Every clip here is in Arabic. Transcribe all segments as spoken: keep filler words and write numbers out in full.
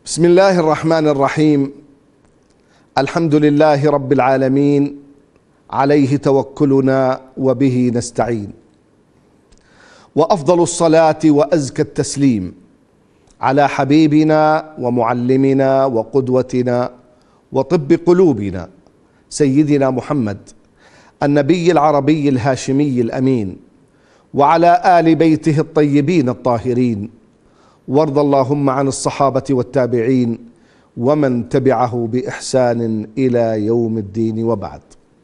بسم الله الرحمن الرحيم. الحمد لله رب العالمين، عليه توكلنا وبه نستعين، وأفضل الصلاة وأزكى التسليم على حبيبنا ومعلمنا وقدوتنا وطب قلوبنا سيدنا محمد النبي العربي الهاشمي الأمين، وعلى آل بيته الطيبين الطاهرين، وارض اللهم عن الصحابة والتابعين ومن تبعه بإحسان إلى يوم الدين، وبعد.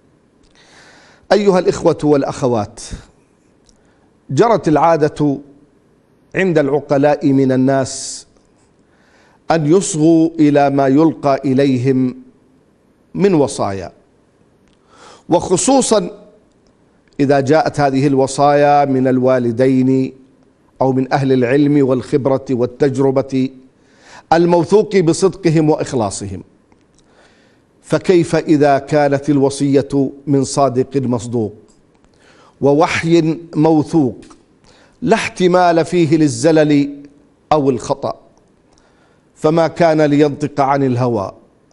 أيها الإخوة والأخوات، جرت العادة عند العقلاء من الناس أن يصغوا إلى ما يلقى إليهم من وصايا، وخصوصا إذا جاءت هذه الوصايا من الوالدين أو من أهل العلم والخبرة والتجربة الموثوق بصدقهم وإخلاصهم. فكيف إذا كانت الوصية من صادق مصدوق ووحي موثوق لا احتمال فيه للزلل أو الخطأ، فما كان لينطق عن الهوى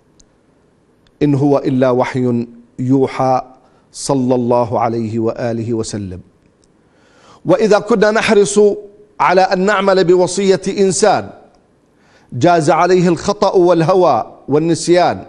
إن هو إلا وحي يوحى صلى الله عليه وآله وسلم. وإذا كنا نحرص على أن نعمل بوصية إنسان جاز عليه الخطأ والهوى والنسيان،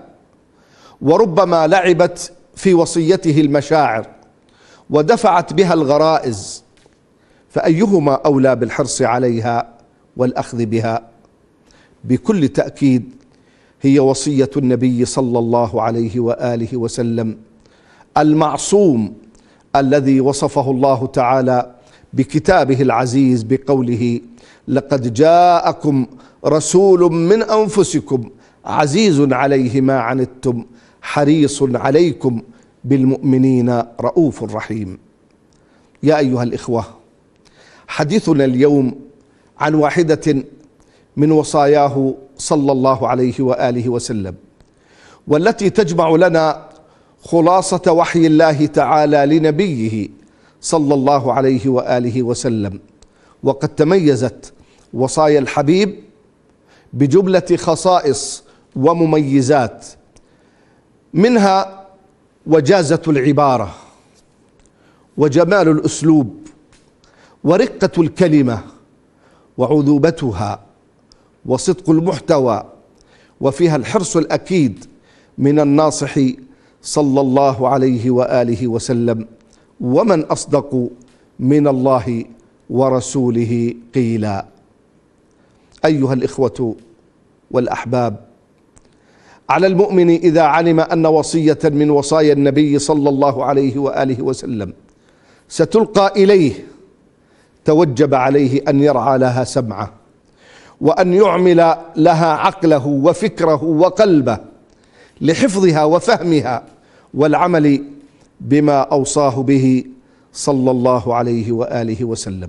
وربما لعبت في وصيته المشاعر ودفعت بها الغرائز، فأيهما أولى بالحرص عليها والأخذ بها؟ بكل تأكيد هي وصية النبي صلى الله عليه وآله وسلم المعصوم، الذي وصفه الله تعالى بكتابه العزيز بقوله: لقد جاءكم رسول من أنفسكم عزيز عليه ما عنتم حريص عليكم بالمؤمنين رؤوف رحيم. يا أيها الإخوة، حديثنا اليوم عن واحدة من وصاياه صلى الله عليه وآله وسلم، والتي تجمع لنا خلاصة وحي الله تعالى لنبيه صلى الله عليه وآله وسلم. وقد تميزت وصايا الحبيب بجملة خصائص ومميزات، منها وجازة العبارة، وجمال الأسلوب، ورقة الكلمة، وعذوبتها، وصدق المحتوى، وفيها الحرص الأكيد من الناصح صلى الله عليه وآله وسلم: ومن أصدق من الله ورسوله قيلا. أيها الإخوة والأحباب، على المؤمن إذا علم أن وصية من وصايا النبي صلى الله عليه وآله وسلم ستلقى إليه، توجب عليه أن يرعى لها سمعه، وأن يعمل لها عقله وفكره وقلبه لحفظها وفهمها والعمل بما أوصاه به صلى الله عليه وآله وسلم.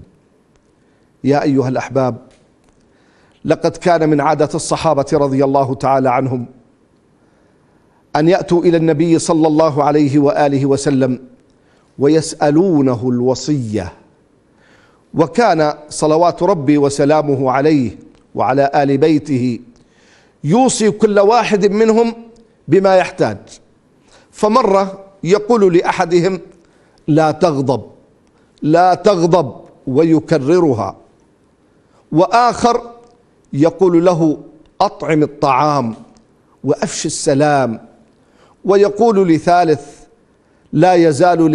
يا أيها الأحباب، لقد كان من عادة الصحابة رضي الله تعالى عنهم أن يأتوا إلى النبي صلى الله عليه وآله وسلم ويسألونه الوصية، وكان صلوات ربي وسلامه عليه وعلى آل بيته يوصي كل واحد منهم بما يحتاج. فمرة يقول لأحدهم: لا تغضب لا تغضب، ويكررها. وآخر يقول له: أطعم الطعام وأفش السلام. ويقول لثالث: لا يزال